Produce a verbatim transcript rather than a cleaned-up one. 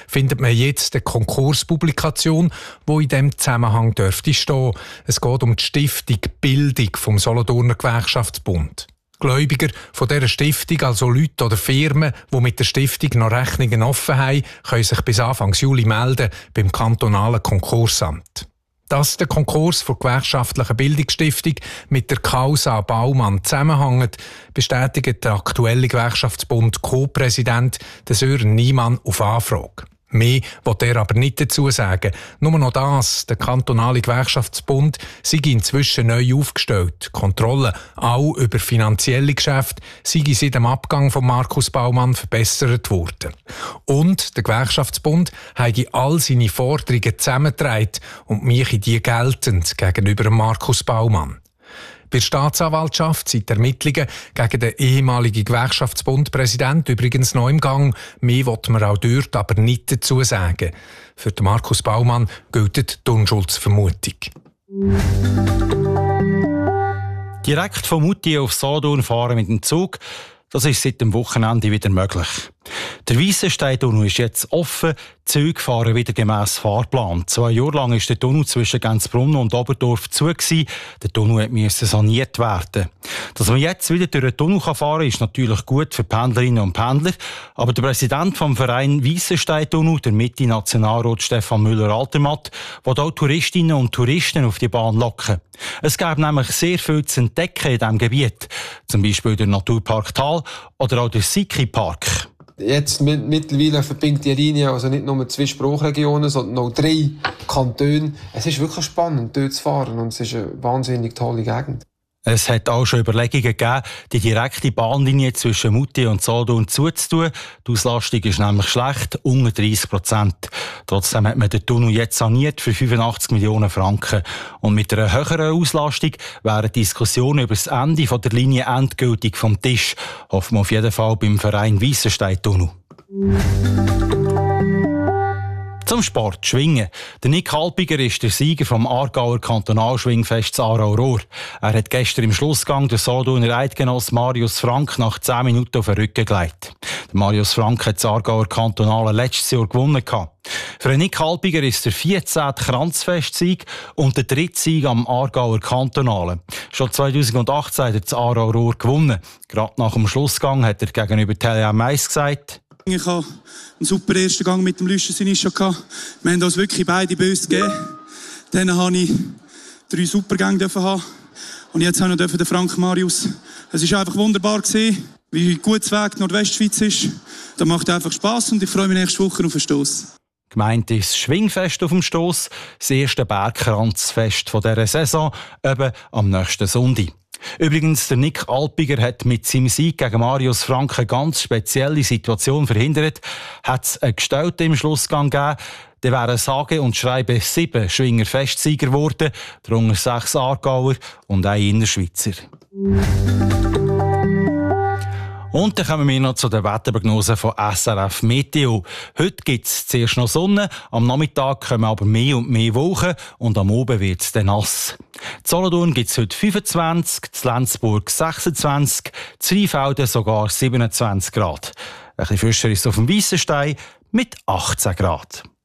findet man jetzt eine Konkurspublikation, die in diesem Zusammenhang dürfte stehen. Es geht um die Stiftung Bildung vom Solothurner Gewerkschaftsbund. Gläubiger von dieser Stiftung, also Leute oder Firmen, die mit der Stiftung noch Rechnungen offen haben, können sich bis Anfang Juli melden beim kantonalen Konkursamt. Dass der Konkurs der gewerkschaftlichen Bildungsstiftung mit der Causa Baumann zusammenhängt, bestätigt der aktuelle Gewerkschaftsbund Co-Präsident Sören Niemann auf Anfrage. Mehr will er aber nicht dazu sagen. Nur noch das, der kantonale Gewerkschaftsbund sei inzwischen neu aufgestellt. Kontrolle auch über finanzielle Geschäfte sei seit dem Abgang von Markus Baumann verbessert worden. Und der Gewerkschaftsbund habe all seine Forderungen zusammengetragen und mache die geltend gegenüber Markus Baumann. Bei der Staatsanwaltschaft sind die Ermittlungen gegen den ehemaligen Gewerkschaftsbundpräsidenten übrigens noch im Gang. Mehr will man auch dort aber nicht dazu sagen. Für den Markus Baumann gilt die Unschuldsvermutung. Direkt von Moutier auf Solothurn fahren mit dem Zug, das ist seit dem Wochenende wieder möglich. Der Weissenstein-Tunnel ist jetzt offen, die Züge fahren wieder gemäss Fahrplan. Zwei Jahre lang war der Tunnel zwischen Gänzbrunn und Oberdorf zu gewesen. Der Tunnel musste saniert werden. Dass man jetzt wieder durch den Tunnel fahren kann, ist natürlich gut für Pendlerinnen und Pendler. Aber der Präsident vom Verein Weissenstein-Tunnel, der Mitte-Nationalrat Stefan Müller-Altermatt, will auch Touristinnen und Touristen auf die Bahn locken. Es gäbe nämlich sehr viel zu entdecken in diesem Gebiet. Zum Beispiel der Naturpark Thal oder auch der Siki-Park. Jetzt mittlerweile verbindet die Linie also nicht nur zwei Sprachregionen, sondern auch drei Kantone. Es ist wirklich spannend, dort zu fahren, und es ist eine wahnsinnig tolle Gegend. Es hat auch schon Überlegungen gegeben, die direkte Bahnlinie zwischen Moutier und Solothurn zuzutun. Die Auslastung ist nämlich schlecht, unter dreissig Prozent. Trotzdem hat man den Tunnel jetzt saniert für fünfundachtzig Millionen Franken. Und mit einer höheren Auslastung wären Diskussionen über das Ende der Linie endgültig vom Tisch. Hoffen wir auf jeden Fall beim Verein Weissenstein-Tunnel. Zum Sport, Schwingen. Der Nick Halpiger ist der Sieger vom Aargauer Kantonalschwingfest Aarau-Rohr. Er hat gestern im Schlussgang den Solothurner Eidgenoss Marius Frank nach zehn Minuten auf den Rücken gelegt. Der Marius Frank hat das Aargauer Kantonale letztes Jahr gewonnen. Für Nick Halpiger ist der vierzehnte Kranzfest-Sieg und der dritte Sieg am Aargauer Kantonalen. Schon zweitausendachtzehn hat er das Aarau-Rohr gewonnen. Gerade nach dem Schlussgang hat er gegenüber Tele M eins gesagt: Ich hatte einen super ersten Gang mit dem Lüschen Sinischa. Wir haben uns wirklich beide böse gegeben. Dann habe ich drei Supergänge haben. Und jetzt habe ich noch den Frank Marius. Es war einfach wunderbar gewesen, wie gut das Weg Nordwestschweiz ist. Das macht einfach Spass und ich freue mich nächste Woche auf den Stoss. Gemeint ist das Schwingfest auf dem Stoss, das erste Bergkranzfest dieser Saison, eben am nächsten Sonntag. Übrigens, der Nick Halpiger hat mit seinem Sieg gegen Marius Frank eine ganz spezielle Situation verhindert. Hat es einen Gestellten im Schlussgang gegeben, dann wären sage und schreibe sieben Schwinger Festsieger geworden, darunter sechs Aargauer und ein Innerschweizer. Und dann kommen wir noch zu den Wetterprognosen von S R F Meteo. Heute gibt es zuerst noch Sonne, am Nachmittag kommen aber mehr und mehr Wolken und am Abend wird es dann nass. In Solothurn gibt es heute fünfundzwanzig, in Lenzburg sechsundzwanzig, in Rheinfelden sogar siebenundzwanzig Grad. Ein bisschen frischer ist es auf dem Weissenstein mit achtzehn Grad.